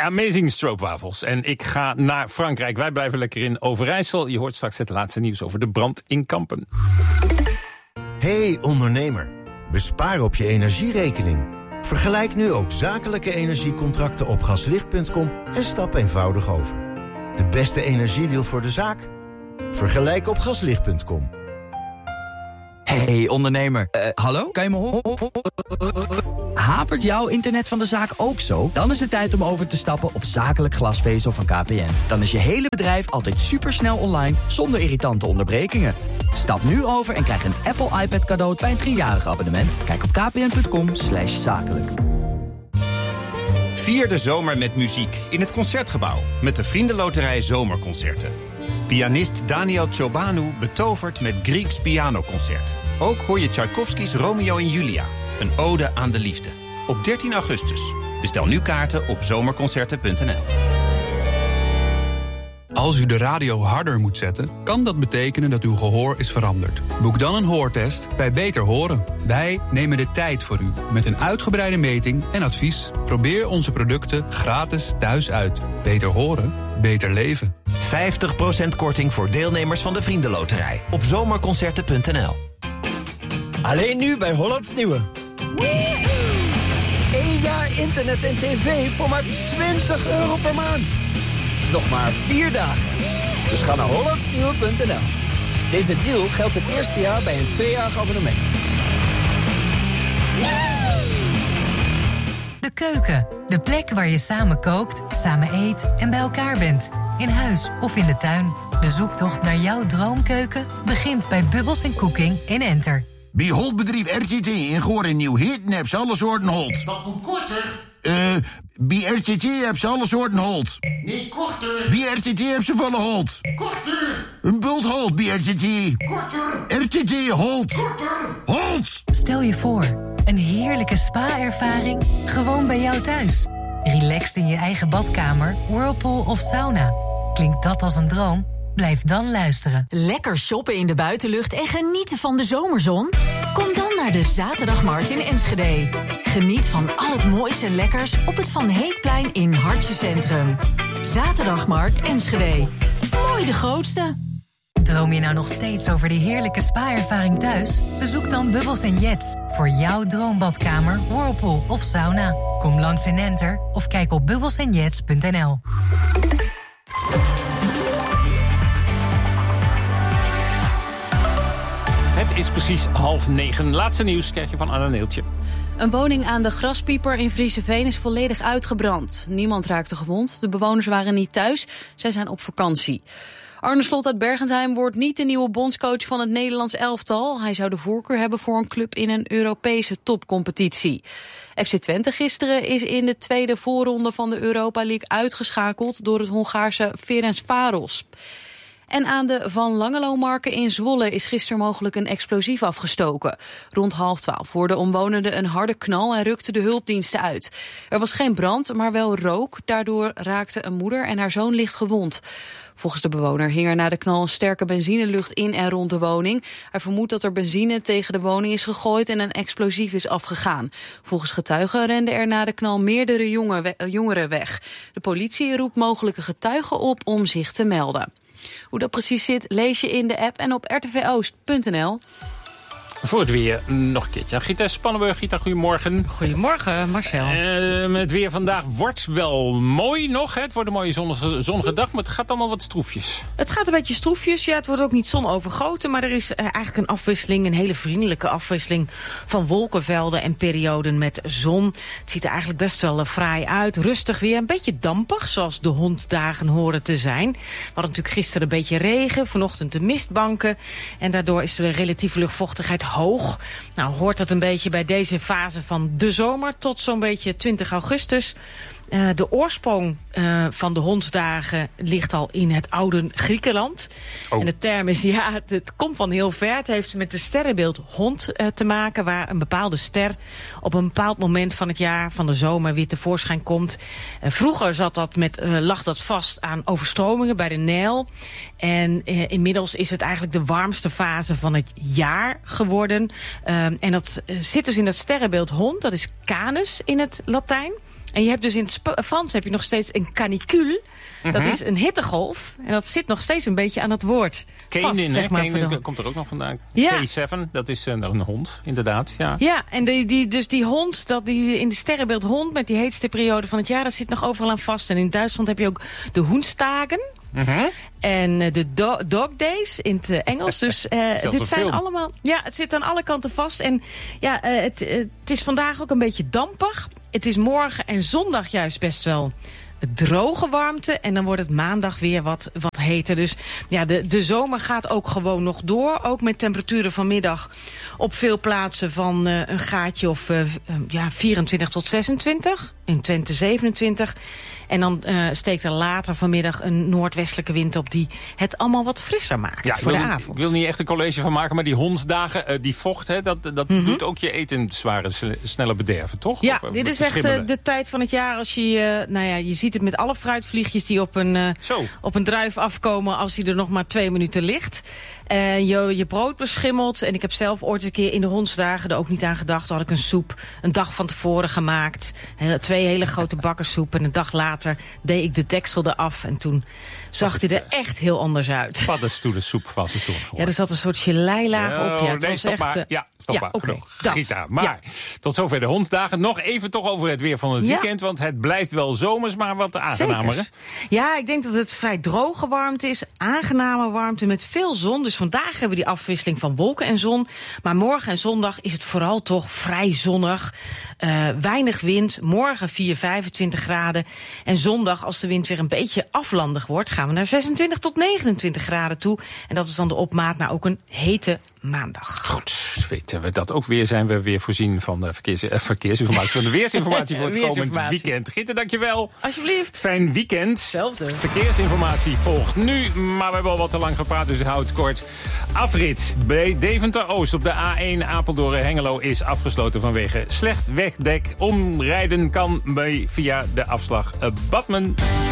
Amazing stroopwafels. En ik ga naar Frankrijk. Wij blijven lekker in Overijssel. Je hoort straks het laatste nieuws over de brand in Kampen. Hey ondernemer, bespaar op je energierekening. Vergelijk nu ook zakelijke energiecontracten op gaslicht.com en stap eenvoudig over. De beste energiedeal voor de zaak? Vergelijk op gaslicht.com. Hey ondernemer, hallo? Kan je me horen? Hapert jouw internet van de zaak ook zo? Dan is het tijd om over te stappen op zakelijk glasvezel van KPN. Dan is je hele bedrijf altijd supersnel online, zonder irritante onderbrekingen. Stap nu over en krijg een Apple iPad cadeau bij een 3-jarig abonnement. Kijk op kpn.com/zakelijk. Vier de zomer met muziek in het Concertgebouw met de Vriendenloterij Zomerconcerten. Pianist Daniel Ciobanu betovert met Grieks pianoconcert. Ook hoor je Tchaikovsky's Romeo en Julia, een ode aan de liefde. Op 13 augustus. Bestel nu kaarten op zomerconcerten.nl. Als u de radio harder moet zetten, kan dat betekenen dat uw gehoor is veranderd. Boek dan een hoortest bij Beter Horen. Wij nemen de tijd voor u met een uitgebreide meting en advies. Probeer onze producten gratis thuis uit. Beter horen, beter leven. 50% korting voor deelnemers van de Vriendenloterij op zomerconcerten.nl. Alleen nu bij Hollands Nieuwe. 1 jaar internet en tv voor maar €20 per maand. Nog maar 4 dagen. Dus ga naar hollandsnieuwe.nl. Deze deal geldt het eerste jaar bij een 2-jarig abonnement. De keuken. De plek waar je samen kookt, samen eet en bij elkaar bent. In huis of in de tuin. De zoektocht naar jouw droomkeuken begint bij Bubbles & Cooking in Enter. Bij Holtbedrijf RTT in Goor en Nieuw-Hitten heb ze alle soorten holt. Dat moet korter. Bij RTT heb ze alle soorten holt. Nee, korter. Bij RTT heb ze volle holt. Korter. Een bult holt bij RTT. Korter. RTT holt. Korter. Holt! Stel je voor, een heerlijke spa-ervaring gewoon bij jou thuis. Relaxed in je eigen badkamer, whirlpool of sauna. Klinkt dat als een droom? Blijf dan luisteren. Lekker shoppen in de buitenlucht en genieten van de zomerzon? Kom dan naar de Zaterdagmarkt in Enschede. Geniet van al het moois en lekkers op het Van Heekplein in Hartje Centrum. Zaterdagmarkt Enschede. Mooi de grootste. Droom je nou nog steeds over die heerlijke spa-ervaring thuis? Bezoek dan Bubbles & Jets voor jouw droombadkamer, whirlpool of sauna. Kom langs in Enter of kijk op bubbelsandjets.nl. Het is precies 8:30. Laatste nieuws krijg je van Anna Neeltje. Een woning aan de Graspieper in Vrieseveen is volledig uitgebrand. Niemand raakte gewond. De bewoners waren niet thuis. Zij zijn op vakantie. Arne Slot uit Bergentheim wordt niet de nieuwe bondscoach van het Nederlands elftal. Hij zou de voorkeur hebben voor een club in een Europese topcompetitie. FC Twente gisteren is in de tweede voorronde van de Europa League uitgeschakeld door het Hongaarse Ferencváros. En aan de Van Langelomarken in Zwolle is gisteren mogelijk een explosief afgestoken. Rond 11:30 hoorden omwonenden een harde knal en rukten de hulpdiensten uit. Er was geen brand, maar wel rook. Daardoor raakten een moeder en haar zoon licht gewond. Volgens de bewoner hing er na de knal een sterke benzinelucht in en rond de woning. Hij vermoedt dat er benzine tegen de woning is gegooid en een explosief is afgegaan. Volgens getuigen renden er na de knal meerdere jongeren weg. De politie roept mogelijke getuigen op om zich te melden. Hoe dat precies zit, lees je in de app en op rtvoost.nl. Voor het weer nog een keertje. Gita Spannenburg, Gita, goedemorgen. Goedemorgen, Marcel. Het weer vandaag wordt wel mooi nog. Hè? Het wordt een mooie zonnige dag, maar het gaat allemaal wat stroefjes. Het gaat een beetje stroefjes. Ja, het wordt ook niet zonovergoten, maar er is eigenlijk een afwisseling, een hele vriendelijke afwisseling van wolkenvelden en perioden met zon. Het ziet er eigenlijk best wel fraai uit. Rustig weer, een beetje dampig, zoals de honddagen horen te zijn. We hadden natuurlijk gisteren een beetje regen, vanochtend de mistbanken. En daardoor is de relatieve luchtvochtigheid hoog. Nou, hoort dat een beetje bij deze fase van de zomer tot zo'n beetje 20 augustus. De oorsprong van de hondsdagen ligt al in het oude Griekenland. Oh. En de term is, het komt van heel ver. Het heeft met de sterrenbeeld hond te maken, waar een bepaalde ster op een bepaald moment van het jaar, van de zomer, weer tevoorschijn komt. Vroeger lag dat vast aan overstromingen bij de Nijl. En inmiddels is het eigenlijk de warmste fase van het jaar geworden. En dat zit dus in dat sterrenbeeld hond. Dat is Canis in het Latijn. En je hebt dus in het Frans heb je nog steeds een canicule. Dat is een hittegolf. En dat zit nog steeds een beetje aan het woord. Kenin, zeg maar, komt er ook nog vandaan. Ja. K7, dat is een hond, inderdaad. Ja, en die hond, die in de sterrenbeeld hond met die heetste periode van het jaar, dat zit nog overal aan vast. En in Duitsland heb je ook de Hoenstagen. En de Dog Days in het Engels. Dus dit zijn allemaal... Ja, het zit aan alle kanten vast. En ja, het is vandaag ook een beetje dampig. Het is morgen en zondag juist best wel droge warmte. En dan wordt het maandag weer wat heter. Dus ja, de zomer gaat ook gewoon nog door. Ook met temperaturen vanmiddag op veel plaatsen van een graadje of 24 tot 26. In Twente 27. En dan steekt er later vanmiddag een noordwestelijke wind op die het allemaal wat frisser maakt voor de avond. Ik wil niet echt een college van maken, maar die hondsdagen, die vocht, hè, dat doet ook je eten sneller bederven, toch? Ja, dit is echt de tijd van het jaar als je, je ziet het met alle fruitvliegjes die op een druif afkomen als die er nog maar 2 minuten ligt. Je brood beschimmelt. En ik heb zelf ooit een keer in de hondsdagen er ook niet aan gedacht. Toen had ik een soep een dag van tevoren gemaakt. 2 hele grote bakken soep. En een dag later deed ik de deksel eraf. En toen zag hij er echt heel anders uit. Paddenstoelensoep was het toen. Ja, er zat een soort gelei-laag op. Ja, nee, stop echt, maar. Ja, stop maar. Okay, Gita, maar tot zover de hondsdagen. Nog even toch over het weer van het weekend. Want het blijft wel zomers, maar wat aangenamer. Hè? Ja, ik denk dat het vrij droge warmte is. Aangename warmte met veel zon. Dus vandaag hebben we die afwisseling van wolken en zon. Maar morgen en zondag is het vooral toch vrij zonnig. Weinig wind. Morgen 25 graden. En zondag, als de wind weer een beetje aflandig wordt, gaan we naar 26 tot 29 graden toe. En dat is dan de opmaat naar ook een hete maandag. Goed, weten we dat ook weer. Zijn we weer voorzien van de verkeersinformatie, van de weersinformatie voor het komend weekend. Gitte, dankjewel. Alsjeblieft. Fijn weekend. Hetzelfde. Verkeersinformatie volgt nu, maar we hebben al wat te lang gepraat, dus ik hou het kort. Afrit bij Deventer-Oost op de A1 Apeldoorn-Hengelo is afgesloten vanwege slecht wegdek. Omrijden kan via de afslag Badmen.